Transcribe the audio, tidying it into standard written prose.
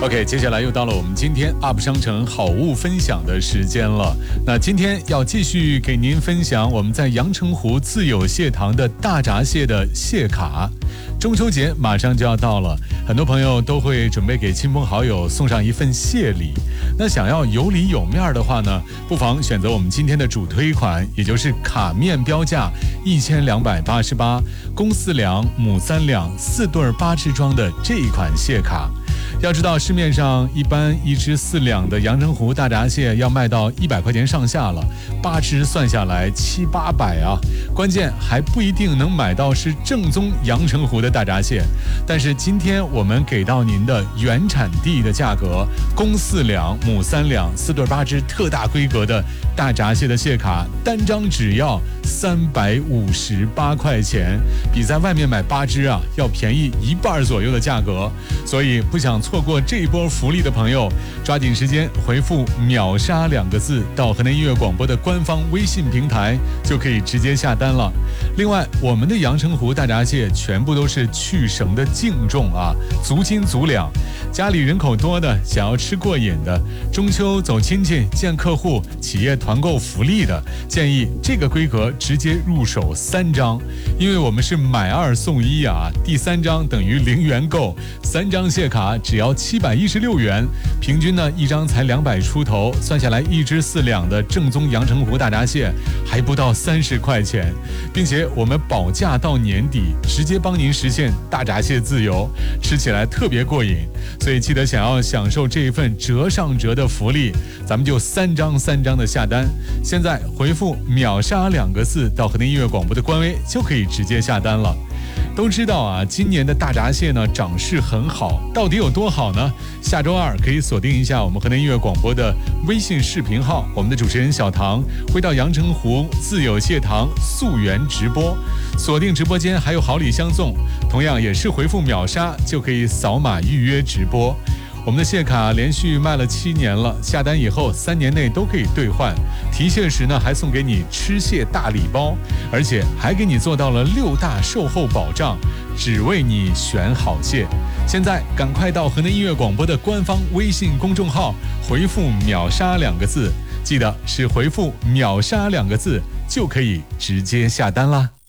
OK， 接下来又到了我们今天 UP 商城好物分享的时间了。那今天要继续给您分享我们在阳澄湖自有蟹塘的大闸蟹的蟹卡。中秋节马上就要到了，很多朋友都会准备给亲朋好友送上一份蟹礼。那想要有里有面的话呢，不妨选择我们今天的主推款，也就是卡面标价1288，公4两，母3两，4对8只装的这一款蟹卡。要知道市面上一般1只4两的阳澄湖大闸蟹要卖到100块钱上下了，8只算下来700-800啊，关键还不一定能买到是正宗阳澄湖的大闸蟹。但是今天我们给到您的原产地的价格，公4两，母3两，4对8只特大规格的大闸蟹的蟹卡，单张只要358块钱，比在外面买8只啊要便宜1半左右的价格。所以不想错过这一波福利的朋友，抓紧时间回复秒杀2个字到河南音乐广播的官方微信平台，就可以直接下单了。另外，我们的阳澄湖大闸蟹全部都是去绳的净重啊，足斤足两。家里人口多的，想要吃过瘾的，中秋走亲戚见客户，企业团购福利的，建议这个规格直接入手3张，因为我们是买2送1啊，第3张等于0元购，3张蟹卡只要716元，平均呢1张才200出头，算下来1只4两的正宗阳澄湖大闸蟹还不到30块钱，并且我们保价到年底，直接帮您实现大闸蟹自由，吃起来特别过瘾。所以记得想要享受这一份折上折的福利，咱们就3张的下单。现在回复秒杀2个字到河南音乐广播的官微，就可以直接下单了。都知道啊，今年的大闸蟹呢涨势很好，到底有多好呢？下周2可以锁定一下我们河南音乐广播的微信视频号，我们的主持人小唐会到阳澄湖自有蟹塘溯源直播，锁定直播间还有好礼相送，同样也是回复秒杀就可以扫码预约直播。我们的蟹卡连续卖了7年了，下单以后3年内都可以兑换，提蟹时呢还送给你吃蟹大礼包，而且还给你做到了6大售后保障，只为你选好蟹。现在赶快到河南音乐广播的官方微信公众号回复秒杀2个字，记得是回复秒杀2个字就可以直接下单啦。